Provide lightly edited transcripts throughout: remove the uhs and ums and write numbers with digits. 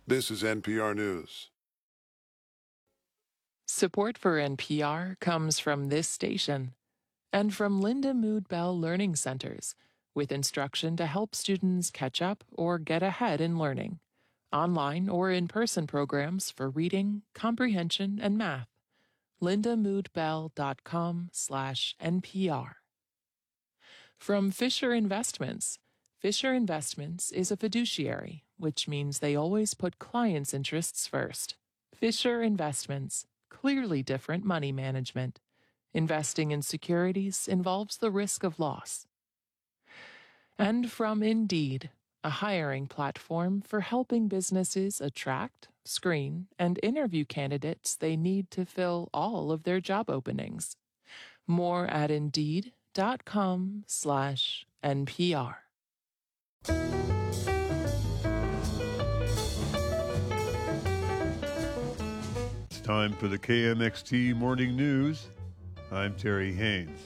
This is NPR News. Support for NPR comes from this station and from Linda Mood Bell Learning Centers, with instruction to help students catch up or get ahead in learning. Online or in-person programs for reading, comprehension, and math. lindamoodbell.com/NPR. From Fisher Investments. Fisher Investments is a fiduciary, which means they always put clients' interests first. Fisher Investments. Clearly different money management. Investing in securities involves the risk of loss. And from Indeed, a hiring platform for helping businesses attract, screen, and interview candidates they need to fill all of their job openings. More at Indeed.com/NPR. It's time for the KMXT Morning News. I'm Terry Haynes.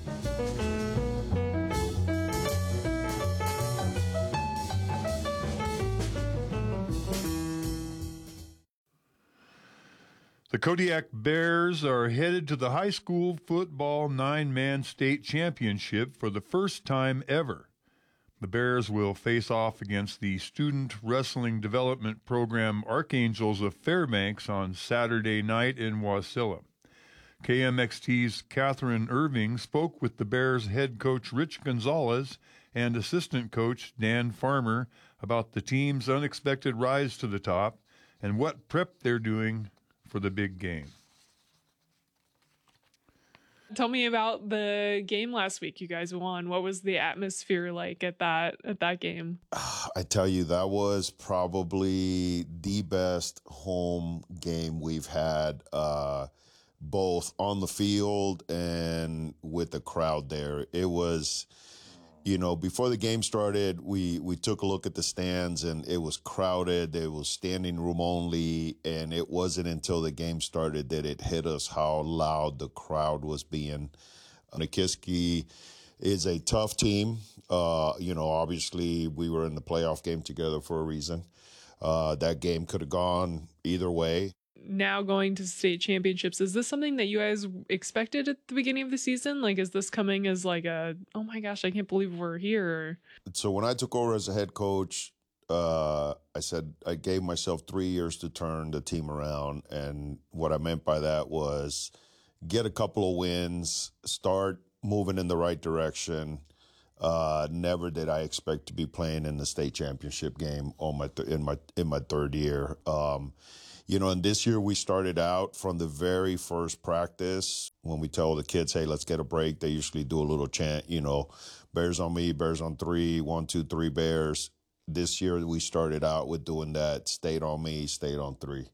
The Kodiak Bears are headed to the high school football 9-man state championship for the first time ever. The Bears will face off against the Student Wrestling Development Program Archangels of Fairbanks on Saturday night in Wasilla. KMXT's Catherine Irving spoke with the Bears head coach Rich Gonzalez and assistant coach Dan Farmer about the team's unexpected rise to the top and what prep they're doing for the big game. Tell me about the game last week. You guys won. What was the atmosphere like at that game? I tell you, that was probably the best home game we've had, both on the field and with the crowd there. It was, before the game started, we took a look at the stands and it was crowded. It was standing room only. And it wasn't until the game started that it hit us how loud the crowd was being. Nikiski is a tough team. Obviously we were in the playoff game together for a reason. That game could have gone either way. Now going to state championships, is this something that you guys expected at the beginning of the season? Like, is this coming as like oh my gosh, I can't believe we're here? So when I took over as a head coach, I said I gave myself 3 years to turn the team around. And what I meant by that was get a couple of wins, start moving in the right direction. Never did I expect to be playing in the state championship game in my third year. And this year we started out from the very first practice. When we tell the kids, hey, let's get a break, they usually do a little chant, Bears on me, Bears on three, 1, 2, 3 Bears. This year we started out with doing that, stayed on me, stayed on three.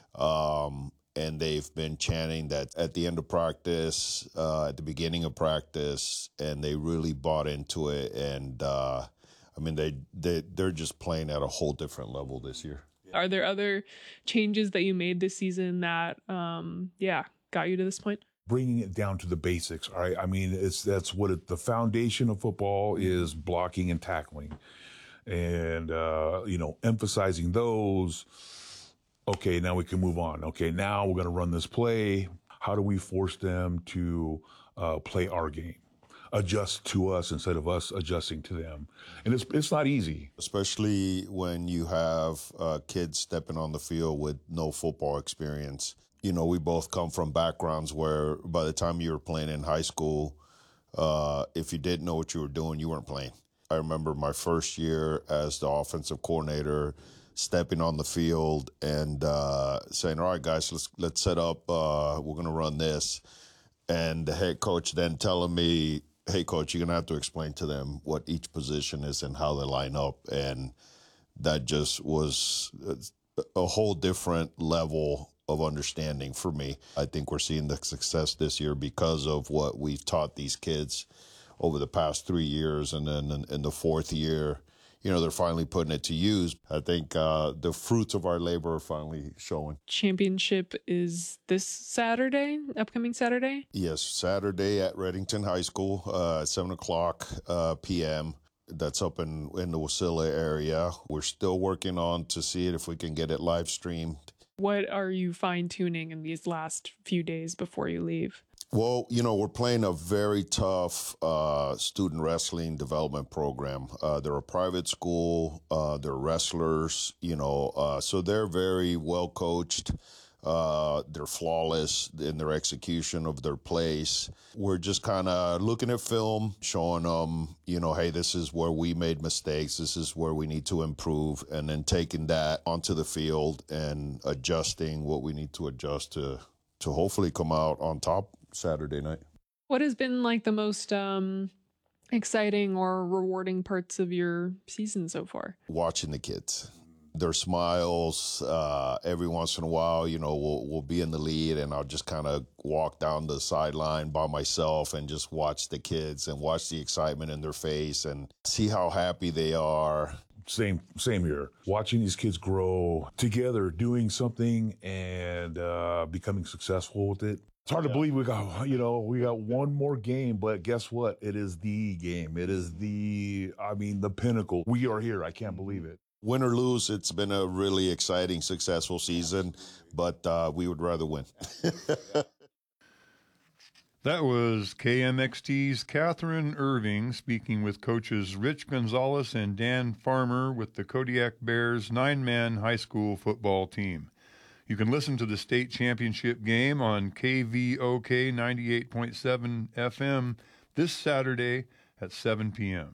And they've been chanting that at the end of practice, at the beginning of practice, and they really bought into it. And, they're just playing at a whole different level this year. Are there other changes that you made this season that, got you to this point? Bringing it down to the basics, all right? That's what the foundation of football is, blocking and tackling. And, emphasizing those. Okay, now we can move on. Okay, now we're going to run this play. How do we force them to play our game? Adjust to us instead of us adjusting to them. And it's not easy. Especially when you have kids stepping on the field with no football experience. We both come from backgrounds where by the time you were playing in high school, if you didn't know what you were doing, you weren't playing. I remember my first year as the offensive coordinator stepping on the field and saying, all right, guys, let's set up. We're going to run this. And the head coach then telling me, hey, coach, you're going to have to explain to them what each position is and how they line up. And that just was a whole different level of understanding for me. I think we're seeing the success this year because of what we've taught these kids over the past 3 years. And then in the fourth year, they're finally putting it to use. I think the fruits of our labor are finally showing. Championship is this Saturday, upcoming Saturday? Yes, Saturday at Reddington High School, 7 o'clock p.m. that's up in the Wasilla area. We're still working on to see if we can get it live streamed. What are you fine-tuning in these last few days before you leave? Well, we're playing a very tough student wrestling development program. They're a private school. They're wrestlers, so they're very well coached. They're flawless in their execution of their plays. We're just kind of looking at film, showing them, hey, this is where we made mistakes. This is where we need to improve. And then taking that onto the field and adjusting what we need to adjust to hopefully come out on top Saturday night. What has been like the most exciting or rewarding parts of your season so far? Watching the kids. Their smiles, every once in a while, we'll be in the lead and I'll just kind of walk down the sideline by myself and just watch the kids and watch the excitement in their face and see how happy they are. Same here. Watching these kids grow together, doing something and becoming successful with it. It's hard to believe we got one more game, but guess what? It is the game. It is the pinnacle. We are here. I can't believe it. Win or lose, it's been a really exciting, successful season, but we would rather win. That was KMXT's Catherine Irving speaking with coaches Rich Gonzalez and Dan Farmer with the Kodiak Bears 9-man high school football team. You can listen to the state championship game on KVOK 98.7 FM this Saturday at 7 p.m.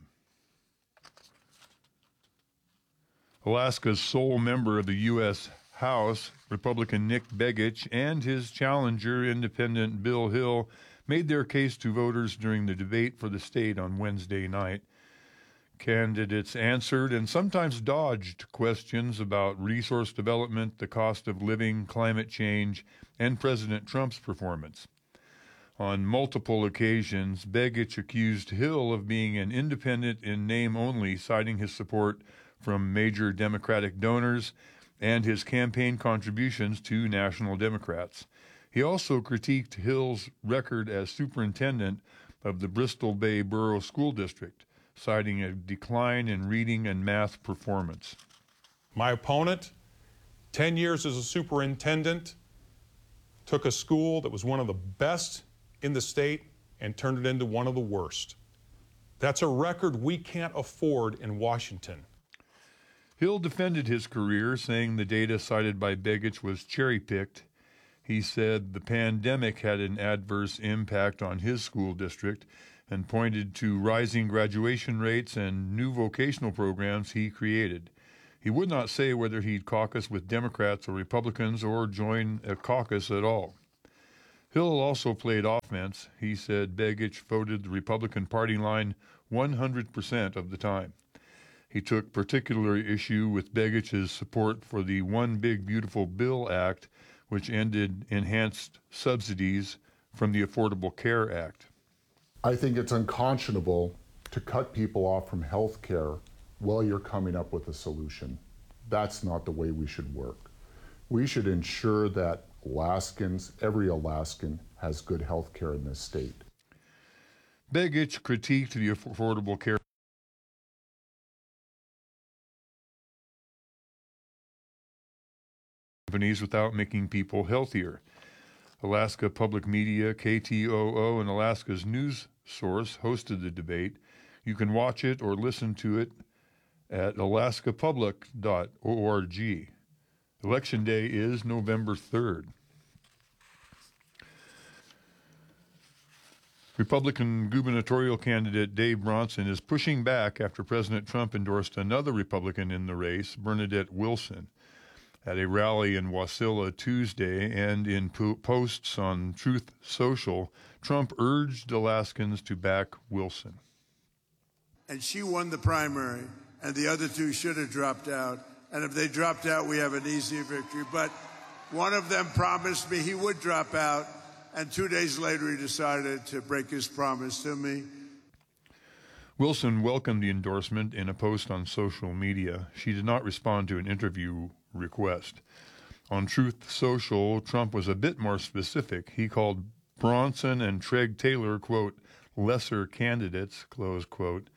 Alaska's sole member of the U.S. House, Republican Nick Begich, and his challenger, Independent Bill Hill, made their case to voters during the debate for the state on Wednesday night. Candidates answered and sometimes dodged questions about resource development, the cost of living, climate change, and President Trump's performance. On multiple occasions, Begich accused Hill of being an independent in name only, citing his support from major Democratic donors and his campaign contributions to national Democrats. He also critiqued Hill's record as superintendent of the Bristol Bay Borough School District, citing a decline in reading and math performance. My opponent, 10 years as a superintendent, took a school that was one of the best in the state and turned it into one of the worst. That's a record we can't afford in Washington. Hill defended his career, saying the data cited by Begich was cherry-picked. He said the pandemic had an adverse impact on his school district and pointed to rising graduation rates and new vocational programs he created. He would not say whether he'd caucus with Democrats or Republicans or join a caucus at all. Hill also played offense. He said Begich voted the Republican Party line 100% of the time. He took particular issue with Begich's support for the One Big Beautiful Bill Act, which ended enhanced subsidies from the Affordable Care Act. I think it's unconscionable to cut people off from health care while you're coming up with a solution. That's not the way we should work. We should ensure that Alaskans, every Alaskan, has good health care in this state. Begich critiqued the Affordable Care companies without making people healthier. Alaska Public Media, KTOO, and Alaska's News Source hosted the debate. You can watch it or listen to it at alaskapublic.org. Election Day is November 3rd. Republican gubernatorial candidate Dave Bronson is pushing back after President Trump endorsed another Republican in the race, Bernadette Wilson. At a rally in Wasilla Tuesday and in posts on Truth Social, Trump urged Alaskans to back Wilson. And she won the primary, and the other two should have dropped out. And if they dropped out, we have an easy victory. But one of them promised me he would drop out, and 2 days later he decided to break his promise to me. Wilson welcomed the endorsement in a post on social media. She did not respond to an interview request. On Truth Social, Trump was a bit more specific. He called Bronson and Treg Taylor, quote, lesser candidates, close quote,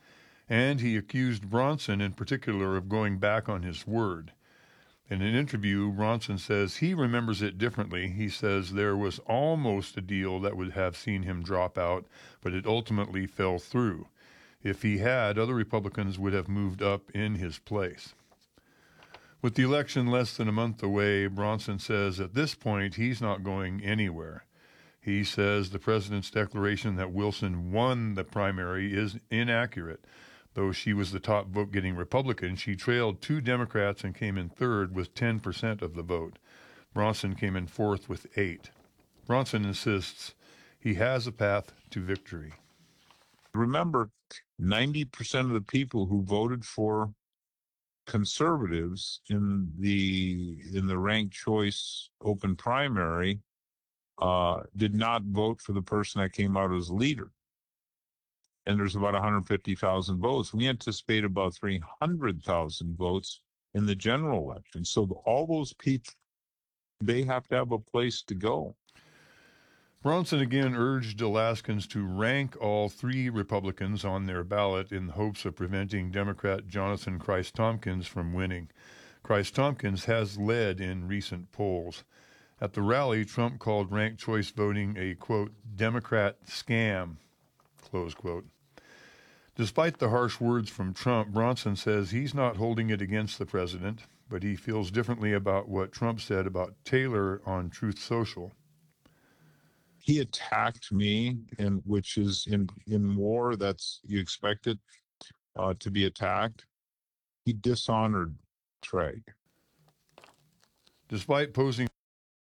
and he accused Bronson in particular of going back on his word. In an interview, Bronson says he remembers it differently. He says there was almost a deal that would have seen him drop out, but it ultimately fell through. If he had, other Republicans would have moved up in his place. With the election less than a month away, Bronson says at this point he's not going anywhere. He says the president's declaration that Wilson won the primary is inaccurate. Though she was the top vote-getting Republican, she trailed 2 Democrats and came in third with 10% of the vote. Bronson came in fourth with 8. Bronson insists he has a path to victory. Remember, 90% of the people who voted for conservatives in the ranked choice open primary did not vote for the person that came out as leader. And there's about 150,000 votes. We anticipate about 300,000 votes in the general election. So all those people, they have to have a place to go. Bronson again urged Alaskans to rank all 3 Republicans on their ballot in the hopes of preventing Democrat Jonathan Christ-Tompkins from winning. Christ-Tompkins has led in recent polls. At the rally, Trump called ranked choice voting a, quote, Democrat scam, close quote. Despite the harsh words from Trump, Bronson says he's not holding it against the president, but he feels differently about what Trump said about Taylor on Truth Social. He attacked me, and which is in war, that's you expect it to be attacked. He dishonored Trey. Despite posing